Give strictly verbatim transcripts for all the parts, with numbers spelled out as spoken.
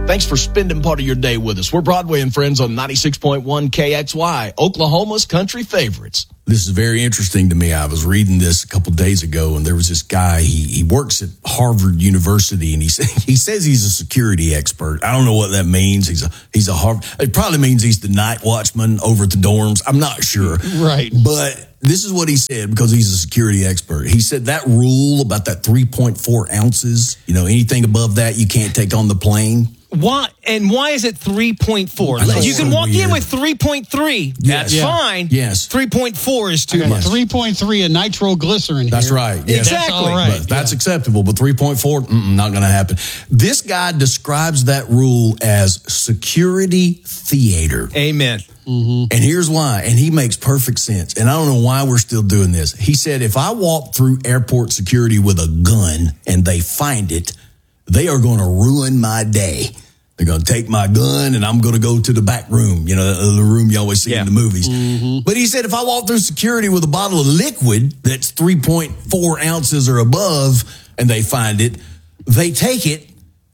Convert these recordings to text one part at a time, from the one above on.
Thanks for spending part of your day with us. We're Broadway and Friends on ninety-six point one K X Y, Oklahoma's country favorites. This is very interesting to me. I was reading this a couple days ago, and there was this guy. He he works at Harvard University, and he he says he's a security expert. I don't know what that means. He's a he's a Harvard. It probably means he's the night watchman over at the dorms. I'm not sure. Right, but this is what he said because he's a security expert. He said that rule about that three point four ounces. You know, anything above that you can't take on the plane. Why and why is it three point four? You can walk in with three point three. Yes. That's Yeah. fine. Yes. three point four is too much. three point three of nitroglycerin. That's here. right. Yes. Exactly. That's all right. But that's yeah. acceptable. But three point four, mm-mm, not going to happen. This guy describes that rule as security theater. Amen. Mm-hmm. And here's why. And he makes perfect sense. And I don't know why we're still doing this. He said, if I walk through airport security with a gun and they find it, they are going to ruin my day. They're going to take my gun and I'm going to go to the back room, you know, the room you always see yeah. in the movies. Mm-hmm. But he said, if I walk through security with a bottle of liquid that's three point four ounces or above and they find it, they take it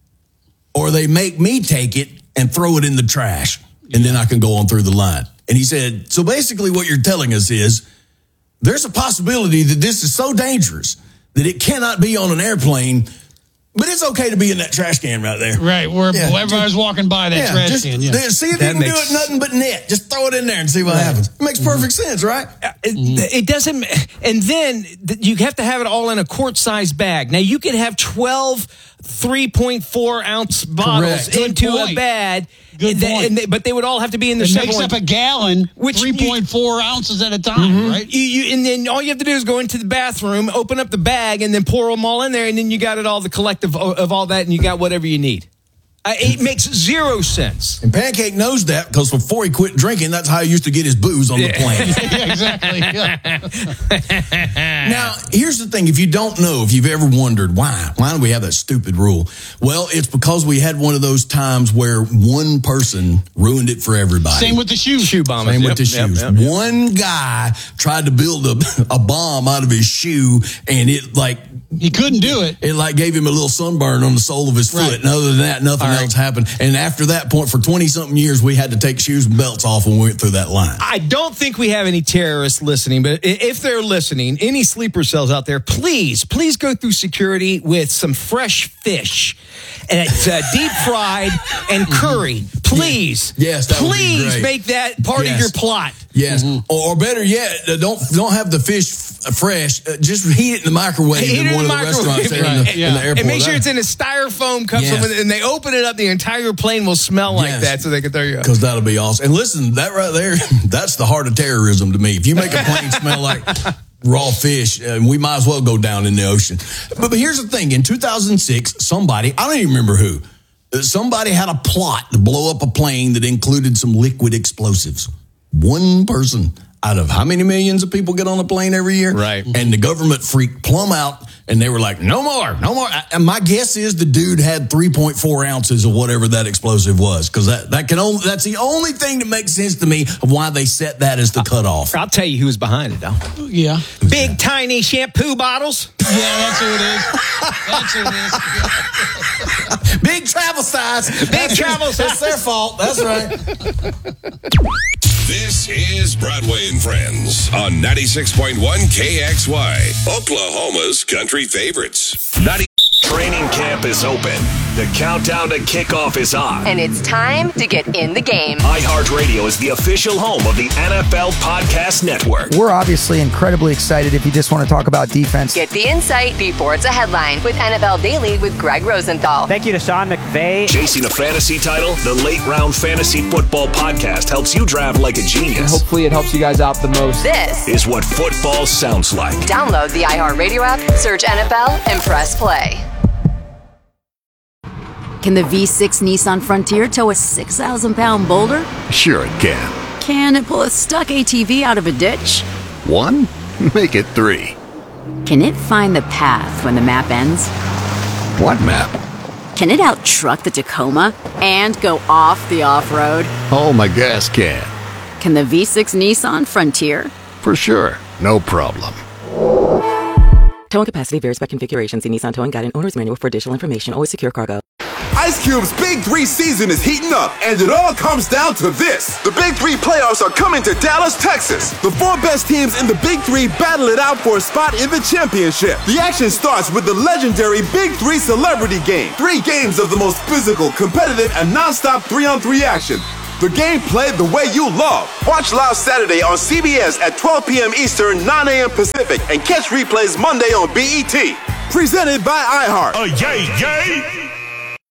or they make me take it and throw it in the trash. And then I can go on through the line. And he said, so basically what you're telling us is there's a possibility that this is so dangerous that it cannot be on an airplane. But it's okay to be in that trash can right there. Right, where Yeah, everybody's just, walking by that yeah, trash just, can. Yeah. See if That you can makes- do it nothing but net. Just throw it in there and see what Right. happens. It makes perfect sense, right? It, it doesn't, and then th- you have to have it all in a quart-sized bag. Now you could have twelve three point four ounce bottles Correct. into Good a point. bag, Good and they- point. and they- but they would all have to be in the It separate makes one. up a gallon, Which three point four ounces at a time, Mm-hmm. right? You, you, and then all you have to do is go into the bathroom, open up the bag, and then pour them all in there, and then you got it all, the collective of, of all that, and you got whatever you need. Uh, it makes zero sense. And Pancake knows that because before he quit drinking, that's how he used to get his booze on the plane. Yeah, exactly. Yeah. Now, here's the thing. If you don't know, if you've ever wondered why, why do we have that stupid rule? Well, it's because we had one of those times where one person ruined it for everybody. Same with the shoes. Shoe bombers. Same Yep, with the yep, shoes. yep, yep. One guy tried to build a, a bomb out of his shoe, and it like He couldn't do it. it like gave him a little sunburn on the sole of his foot. Right. And other than that, nothing All right. else happened. And after that point, for twenty something years, we had to take shoes and belts off when we went through that line. I don't think we have any terrorists listening, but i- if they're listening, any sleeper cells out there, please, please go through security with some fresh fish. And it's uh, deep fried and curry. Please. Yes, that would be Please great. make that part Yes. of your plot. Yes, Mm-hmm. or, or better yet, uh, don't don't have the fish f- fresh. Uh, just heat it in the microwave Heat in it in one the of the restaurants there microwave, in, the, right. in the Yeah. airport. And make sure That- it's in a styrofoam cup, Yes. so when, and they open it up, the entire plane will smell like Yes. that, so they can throw you up. Because that'll be awesome. And listen, that right there, that's the heart of terrorism to me. If you make a plane smell like raw fish, uh, we might as well go down in the ocean. But, but here's the thing. In two thousand six, somebody, I don't even remember who, uh, somebody had a plot to blow up a plane that included some liquid explosives. One person out of how many millions of people get on a plane every year? Right. And the government freaked plumb out, and they were like, no more, no more. And my guess is the dude had three point four ounces of whatever that explosive was, because that, that can only, that's the only thing that makes sense to me of why they set that as the cutoff. I'll tell you who was behind it, though. Yeah. Big, tiny shampoo bottles. Yeah, that's who it is. That's who it is. Big travel size. Big travel size. It's their fault. That's right. This is Broadway and Friends on ninety-six point one K X Y, Oklahoma's country favorites. ninety Training camp is open. The countdown to kickoff is on. And it's time to get in the game. iHeartRadio is the official home of the N F L Podcast Network. We're obviously incredibly excited if you just want to talk about defense. Get the insight before it's a headline with N F L Daily with Greg Rosenthal. Thank you to Sean McVay. Chasing a fantasy title, the Late Round Fantasy Football Podcast helps you draft like a genius. Hopefully it helps you guys out the most. This Is what football sounds like. Download the iHeartRadio app, search N F L, and press play. Can the V six Nissan Frontier tow a six thousand pound boulder? Sure it can. Can it pull a stuck A T V out of a ditch? One? Make it three. Can it find the path when the map ends? What map? Can it out-truck the Tacoma and go off the off-road? Oh, my gas can. Can the V six Nissan Frontier? For sure. No problem. Towing capacity varies by configuration. See Nissan Towing Guide and Owner's Manual for additional information. Always secure cargo. Ice Cube's Big Three season is heating up, and it all comes down to this. The Big Three playoffs are coming to Dallas, Texas. The four best teams in the Big Three battle it out for a spot in the championship. The action starts with the legendary Big Three Celebrity Game. Three games of the most physical, competitive, and non-stop three-on-three action. The game played the way you love. Watch live Saturday on C B S at twelve p.m. Eastern, nine a.m. Pacific, and catch replays Monday on B E T. Presented by iHeart. A yay, yay!